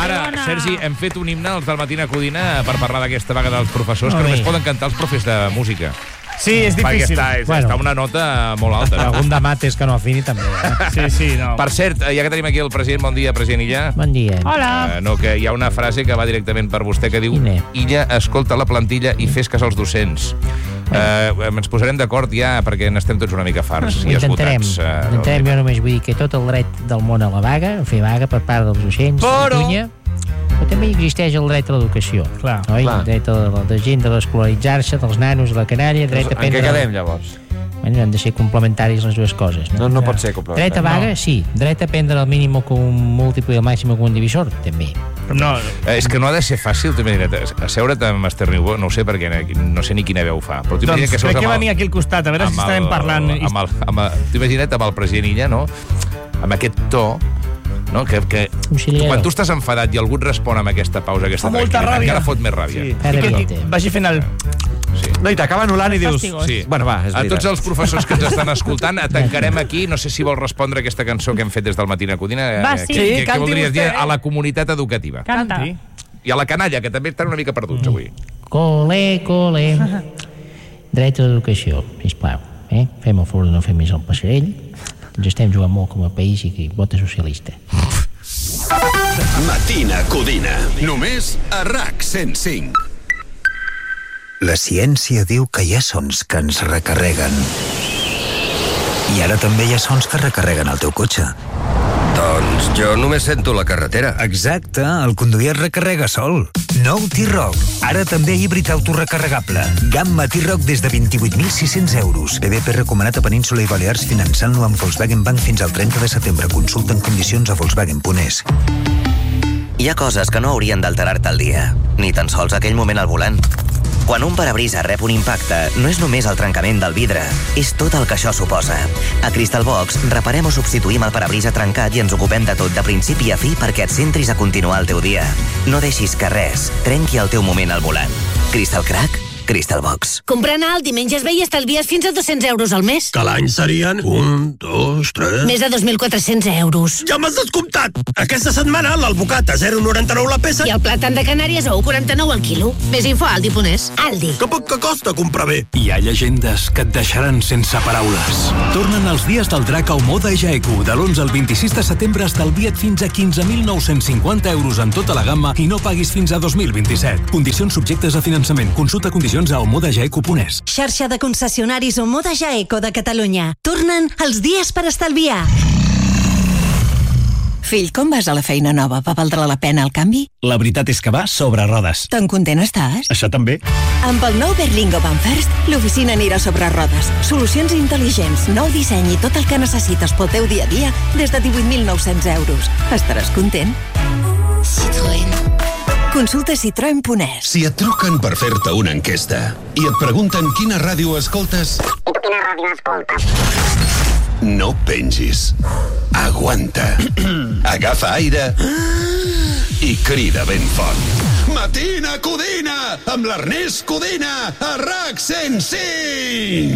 Ara, Sergi, hem fet un himne als del Matina Codina per parlar d'aquesta vaga dels professors, que només poden cantar els profes de música. Sí, és difícil. Està una nota molt alta. Algun de mates que no afini, també. Sí, no. Per cert, ja que tenim aquí el president, bon dia, president Illa. Bon dia. Hola. No, que hi ha una frase que va directament per vostè que diu: Illa, escolta la plantilla i fes cas als docents. Ens posarem d'acord ja, perquè n'estem tots una mica farts i esgotats. Intentarem, jo només vull dir que tot el dret del món a la vaga, a fer vaga per part dels docents, però també existeix el dret a l'educació. Clar. El dret a la gent de l'escolaritzar-se, dels nanos, de la canalla, dret a prendre... En què quedem, llavors? Bueno, han de ser complementaris les dues coses. No pot ser complementari. Dret a vaga, sí. Dret a prendre el mínim com un múltiple i el màxim com un divisor, també. No. És que no ha de ser fàcil, t'imagina't, asseure't amb Esther Niubó, no ho sé perquè no sé ni quina veu fa. Però doncs crec que venia aquí al costat, a veure si estarem parlant... T'imagina't amb el president Illa, no? Amb aquest to, no? Que quan tu estàs enfadat i algú et respon amb aquesta pausa, aquesta tranquil·litat, encara fot més ràbia. I que vagi fent el... No, i t'acaba anul·lant i dius... Sí. Bueno, va, és veritat. A tots els professors que ens estan escoltant, tancarem aquí. No sé si vol respondre aquesta cançó que hem fet des del Matina Codina. Va, sí. Què voldries dir a la comunitat educativa? Canta. I a la canalla, que també estan una mica perduts avui. Cole. Dret a l'educació, sisplau. Fem el favor de no fer més el passarell. Ens estem jugant molt com a país i vota socialista. Matina Codina. Només a RAC 105. La ciència diu que hi ha sons que ens recarreguen. I ara també hi ha sons que recarreguen el teu cotxe. Doncs jo només sento la carretera. Exacte, el conduir es recarrega sol. Nou T-Roc, ara també híbrid autorecarregable. Gamma T-Roc des de 28.600 euros. BBP recomanat a Península i Balears finançant-lo amb Volkswagen Bank fins al 30 de setembre. Consulta en condicions a Volkswagen.es. Hi ha coses que no haurien d'alterar-te el dia, ni tan sols aquell moment al volant. Quan un parabrisa rep un impacte, no és només el trencament del vidre, és tot el que això suposa. A Crystal Box reparem o substituïm el parabrisa trencat i ens ocupem de tot de principi a fi perquè et centris a continuar el teu dia. No deixis que res trenqui el teu moment al volant. Crystal Crack, Crystal Box. Comprant alt diumenges ve i estalvies fins a 200 euros al mes. Que l'any serien 1, 2, 3... Més de 2.400 euros. Ja m'has descomptat! Aquesta setmana l'albocat a 0,99 la peça... I el plàtan de Canàries a 1,49 al quilo. Més info a Aldi.es. Aldi. Que poc que costa comprar bé. Hi ha llegendes que et deixaran sense paraules. Tornen els dies del drac a Omoda Jaeku. De l'11 al 26 de setembre estalvia't fins a 15.950 euros en tota la gamma i no paguis fins a 2027. Condicions subjectes a finançament. Consulta condicions a omodajaeco.es. Xarxa de concessionaris Omoda Jaeco de Catalunya. Tornen els dies per estalviar. Fill, com vas a la feina nova? Va valdre la pena el canvi? La veritat és que va sobre rodes. Tan content estàs? Això també. Amb el nou Berlingo Van First, l'oficina anirà sobre rodes. Solucions intel·ligents, nou disseny i tot el que necessites pel teu dia a dia des de 18.900 euros. Estaràs content? Citroën. Consulta Citroën.es. Si et truquen per fer-te una enquesta i et pregunten quina ràdio escoltes... I tu quina ràdio escoltes? No pengis. Aguanta. Agafa aire i crida ben fort. Matina Codina, amb l'Ernest Codina, a RAC 105!